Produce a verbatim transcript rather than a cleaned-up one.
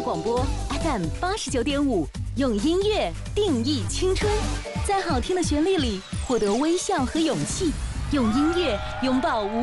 广播 F M 八十九点五，用音乐定义青春，在好听的旋律里获得微笑和勇气，用音乐拥抱无